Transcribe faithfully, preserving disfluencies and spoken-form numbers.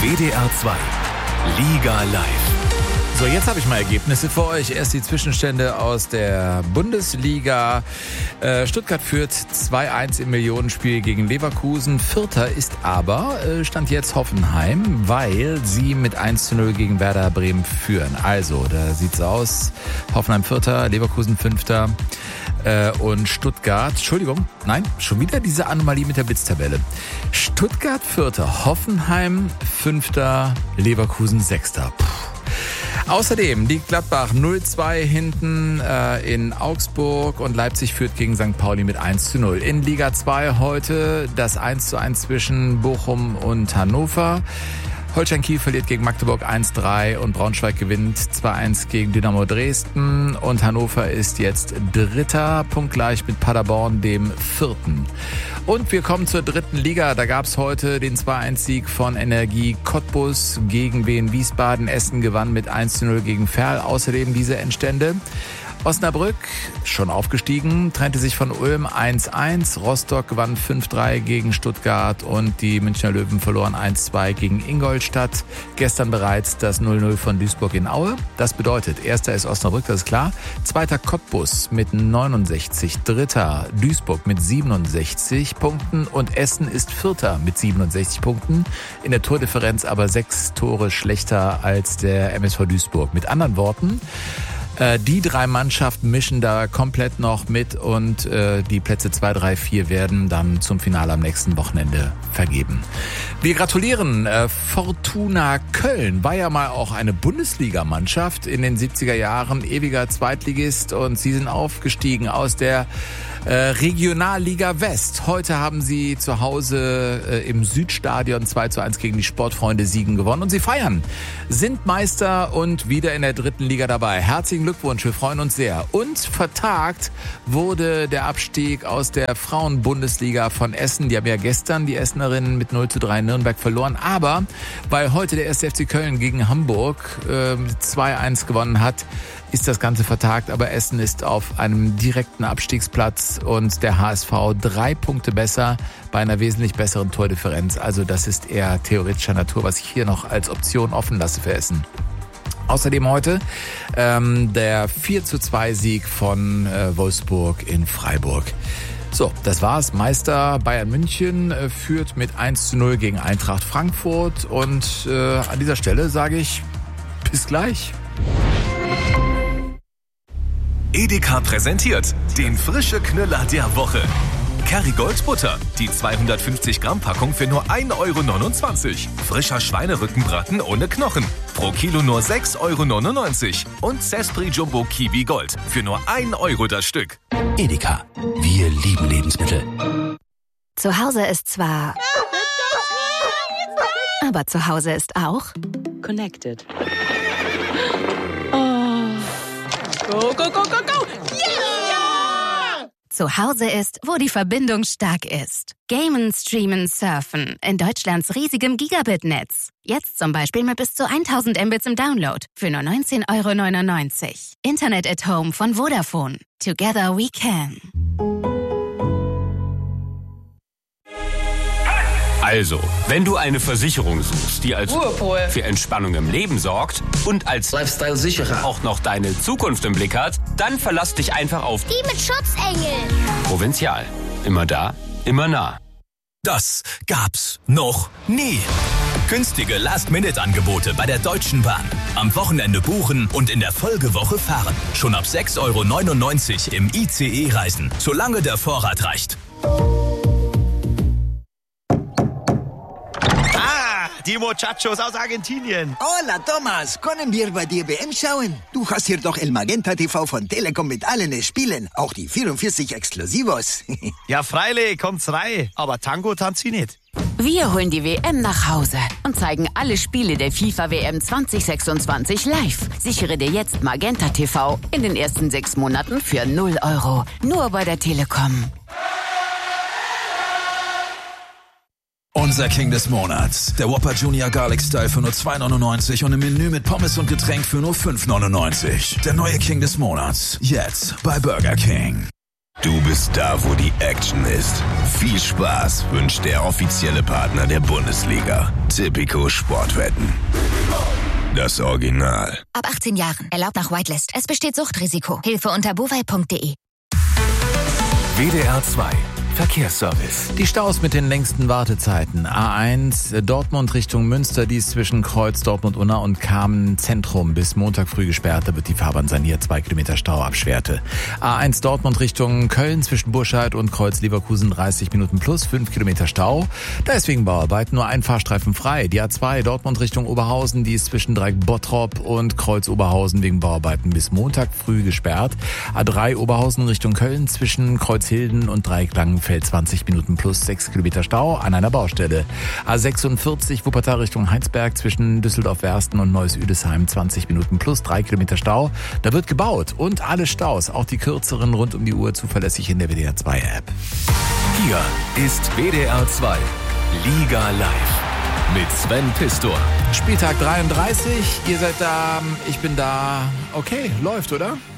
W D R zwei Liga Live. So, jetzt habe ich mal Ergebnisse für euch. Erst die Zwischenstände aus der Bundesliga. Äh, Stuttgart führt zwei eins im Millionenspiel gegen Leverkusen. Vierter ist aber, äh, Stand jetzt Hoffenheim, weil sie mit eins zu null gegen Werder Bremen führen. Also, da sieht's aus. Hoffenheim Vierter, Leverkusen Fünfter. Äh, und Stuttgart, Entschuldigung, nein, schon wieder diese Anomalie mit der Blitztabelle. Stuttgart Vierter, Hoffenheim Fünfter, Leverkusen Sechster. Puh. Außerdem liegt Gladbach null zwei hinten äh, in Augsburg und Leipzig führt gegen Sankt Pauli mit eins zu null. In Liga zwei heute das eins zu eins zwischen Bochum und Hannover. Holstein Kiel verliert gegen Magdeburg eins drei und Braunschweig gewinnt zwei eins gegen Dynamo Dresden. Und Hannover ist jetzt Dritter, punktgleich mit Paderborn, dem Vierten. Und wir kommen zur dritten Liga. Da gab es heute den zwei eins Sieg von Energie Cottbus gegen Wien Wiesbaden. Essen gewann mit eins zu null gegen Verl. Außerdem diese Endstände. Osnabrück, schon aufgestiegen, trennte sich von Ulm eins eins. Rostock gewann fünf drei gegen Stuttgart und die Münchner Löwen verloren eins zwei gegen Ingolstadt. Gestern bereits das null null von Duisburg in Aue. Das bedeutet, erster ist Osnabrück, das ist klar. Zweiter Cottbus mit neunundsechzig. Dritter Duisburg mit siebenundsechzig Punkten und Essen ist Vierter mit siebenundsechzig Punkten. In der Tordifferenz aber sechs Tore schlechter als der M S V Duisburg. Mit anderen Worten, die drei Mannschaften mischen da komplett noch mit und äh, die Plätze zwei, drei, vier werden dann zum Finale am nächsten Wochenende vergeben. Wir gratulieren. Äh, Fortuna Köln war ja mal auch eine Bundesligamannschaft in den siebziger Jahren, ewiger Zweitligist und sie sind aufgestiegen aus der äh, Regionalliga West. Heute haben sie zu Hause äh, im Südstadion zwei zu eins gegen die Sportfreunde Siegen gewonnen und sie feiern, sind Meister und wieder in der dritten Liga dabei. Herzlichen Glückwunsch, wir freuen uns sehr. Und vertagt wurde der Abstieg aus der Frauenbundesliga von Essen. Die haben ja gestern die Essenerinnen mit null zu drei in Nürnberg verloren. Aber weil heute der erste F C Köln gegen Hamburg äh, zwei eins gewonnen hat, ist das Ganze vertagt. Aber Essen ist auf einem direkten Abstiegsplatz und der H S V drei Punkte besser bei einer wesentlich besseren Tordifferenz. Also das ist eher theoretischer Natur, was ich hier noch als Option offen lasse für Essen. Außerdem heute ähm, der vier zu zwei Sieg von äh, Wolfsburg in Freiburg. So, das war's. Meister Bayern München äh, führt mit eins zu null gegen Eintracht Frankfurt. Und äh, an dieser Stelle sage ich, bis gleich. Edeka präsentiert den frische Knüller der Woche. Kerrygold Butter, die zweihundertfünfzig Gramm Packung für nur ein Euro neunundzwanzig. Frischer Schweinerückenbraten ohne Knochen, pro Kilo nur sechs Euro neunundneunzig. Und Sespri Jumbo Kiwi Gold für nur ein Euro das Stück. Edeka, wir lieben Lebensmittel. Zu Hause ist zwar... aber zu Hause ist auch... Connected. Oh. Go, go, go, go, go! Yeah! Zu Hause ist, wo die Verbindung stark ist. Gamen, streamen, surfen. In Deutschlands riesigem Gigabit-Netz. Jetzt zum Beispiel mit bis zu tausend Mbits im Download. Für nur neunzehn Euro neunundneunzig. Internet at Home von Vodafone. Together we can. Also, wenn du eine Versicherung suchst, die als Ruhepol für Entspannung im Leben sorgt und als Lifestyle-Sicherer auch noch deine Zukunft im Blick hat, dann verlass dich einfach auf die mit Schutzengel. Provinzial. Immer da, immer nah. Das gab's noch nie. Günstige Last-Minute-Angebote bei der Deutschen Bahn. Am Wochenende buchen und in der Folgewoche fahren. Schon ab sechs Euro neunundneunzig im I C E reisen, solange der Vorrat reicht. Die Muchachos aus Argentinien. Hola, Thomas. Können wir bei dir W M schauen? Du hast hier doch El Magenta T V von Telekom mit allen Spielen. Auch die vierundvierzig Exklusivos. Ja, freilich, kommt's rein. Aber Tango tanzt sie nicht. Wir holen die W M nach Hause und zeigen alle Spiele der FIFA W M zwanzig sechsundzwanzig live. Sichere dir jetzt Magenta T V in den ersten sechs Monaten für null Euro. Nur bei der Telekom. Unser King des Monats. Der Whopper Junior Garlic Style für nur zwei neunundneunzig und im Menü mit Pommes und Getränk für nur fünf neunundneunzig. Der neue King des Monats. Jetzt bei Burger King. Du bist da, wo die Action ist. Viel Spaß wünscht der offizielle Partner der Bundesliga. Tipico Sportwetten. Das Original. Ab achtzehn Jahren. Erlaubt nach Whitelist. Es besteht Suchtrisiko. Hilfe unter bovai punkt de. W D R zwei Verkehrsservice. Die Staus mit den längsten Wartezeiten. A eins Dortmund Richtung Münster, die ist zwischen Kreuz Dortmund-Unna und Kamen Zentrum bis Montag früh gesperrt. Da wird die Fahrbahn saniert. Zwei Kilometer Stau ab Schwerte. A eins Dortmund Richtung Köln zwischen Burscheid und Kreuz Leverkusen dreißig Minuten plus, fünf Kilometer Stau. Da ist wegen Bauarbeiten nur ein Fahrstreifen frei. Die A zwei Dortmund Richtung Oberhausen, die ist zwischen Dreieck Bottrop und Kreuz Oberhausen wegen Bauarbeiten bis Montag früh gesperrt. A drei Oberhausen Richtung Köln zwischen Kreuz Hilden und Dreieck Langenfeld zwanzig Minuten plus, sechs Kilometer Stau an einer Baustelle. A sechsundvierzig Wuppertal Richtung Heinsberg zwischen Düsseldorf-Wersten und Neuss-Üdesheim zwanzig Minuten plus, drei Kilometer Stau. Da wird gebaut und alle Staus, auch die kürzeren rund um die Uhr, zuverlässig in der W D R zwei App. Hier ist W D R zwei Liga Live mit Sven Pistor. Spieltag dreiunddreißig, ihr seid da, ich bin da. Okay, läuft, oder?